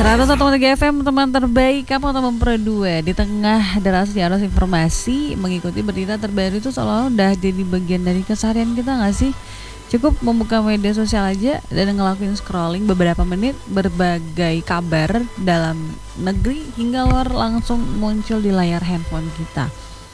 101,3 FM, teman terbaik kamu teman Pro 2. Di tengah derasnya arus informasi, mengikuti berita terbaru itu seolah udah jadi bagian dari keseharian kita gak sih? Cukup membuka media sosial aja dan ngelakuin scrolling beberapa menit, berbagai kabar dalam negeri hingga luar langsung muncul di layar handphone kita.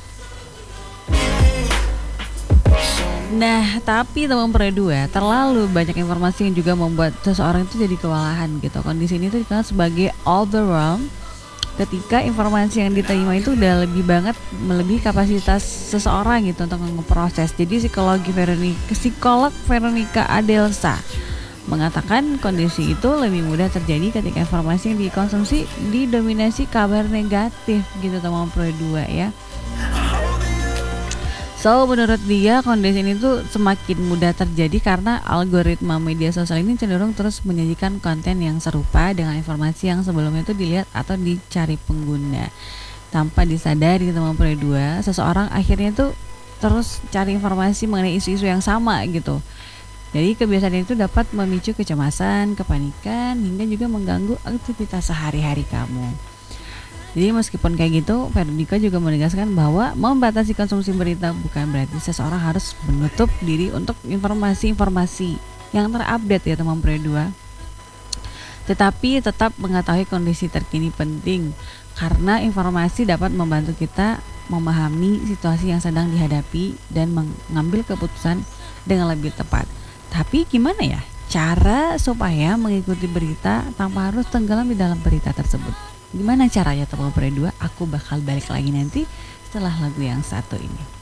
Nah, tapi teman Pro 2, terlalu banyak informasi yang juga membuat seseorang itu jadi kewalahan gitu. Kondisi ini tuh dikenal sebagai overwhelm ketika informasi yang diterima itu udah lebih banget melebihi kapasitas seseorang gitu untuk ngeproses. Jadi psikolog Veronica Adelsa mengatakan kondisi itu lebih mudah terjadi ketika informasi yang dikonsumsi didominasi kabar negatif gitu teman Pro 2 ya. So, menurut dia kondisi ini tuh semakin mudah terjadi karena algoritma media sosial ini cenderung terus menyajikan konten yang serupa dengan informasi yang sebelumnya itu dilihat atau dicari pengguna. Tanpa disadari teman Pro 2, seseorang akhirnya tuh terus cari informasi mengenai isu-isu yang sama gitu. Jadi kebiasaan itu dapat memicu kecemasan, kepanikan, hingga juga mengganggu aktivitas sehari-hari kamu. Jadi meskipun kayak gitu, Veronica juga menegaskan bahwa membatasi konsumsi berita bukan berarti seseorang harus menutup diri untuk informasi-informasi yang terupdate ya teman Pro 2. Tetapi tetap mengetahui kondisi terkini penting karena informasi dapat membantu kita memahami situasi yang sedang dihadapi dan mengambil keputusan dengan lebih tepat. Tapi gimana ya cara supaya mengikuti berita tanpa harus tenggelam di dalam berita tersebut? Gimana caranya teman Pro 2? Aku bakal balik lagi nanti setelah lagu yang satu ini.